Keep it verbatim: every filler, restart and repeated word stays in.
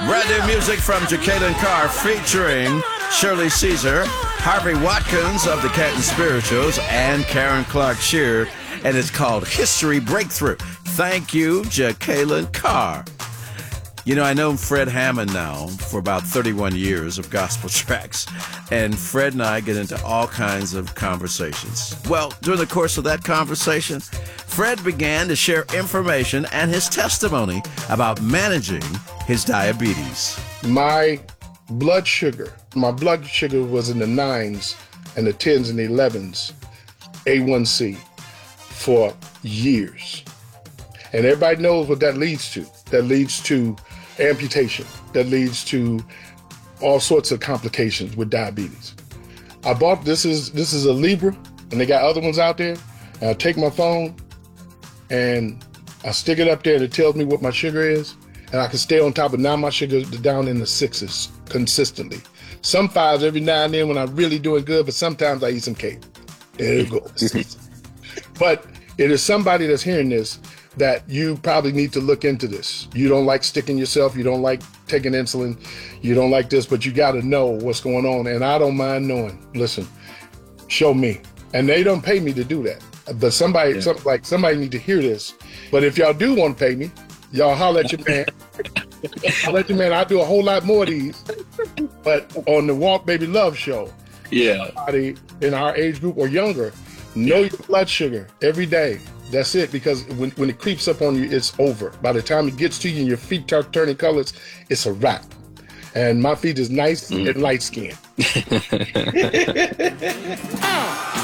Brand new music from Jekalyn Carr featuring Shirley Caesar, Harvey Watkins of the Canton Spirituals, and Karen Clark Sheard, and it's called History Breakthrough. Thank you, Jekalyn Carr. You know, I know Fred Hammond now for about thirty-one years of gospel tracks, and Fred and I get into all kinds of conversations. Well, during the course of that conversation, Fred began to share information and his testimony about managing his diabetes. My blood sugar, my blood sugar was in the nines and the tens and the elevens, A one C, for years. And everybody knows what that leads to. That leads to amputation. That leads to all sorts of complications with diabetes. I bought, this is this is a Libra, and they got other ones out there. And I take my phone and I stick it up there and it tells me what my sugar is. And I can stay on top of, now my sugar is down in the sixes consistently. Some fives every now and then when I'm really doing good, but sometimes I eat some cake. There it goes. But it is somebody that's hearing this that you probably need to look into this. You don't like sticking yourself, you don't like taking insulin, you don't like this, but you gotta know what's going on. And I don't mind knowing. Listen, show me. And they don't pay me to do that. But somebody, yeah. some, like somebody need to hear this. But if y'all do want to pay me, y'all holler at your man. Holler at your man. I do a whole lot more of these. But on the Walk Baby Love show, yeah, somebody in our age group or younger, know your blood sugar every day. That's it, because when, when it creeps up on you, it's over. By the time it gets to you and your feet start turning colors, it's a wrap. And my feet is nice mm. and light skinned.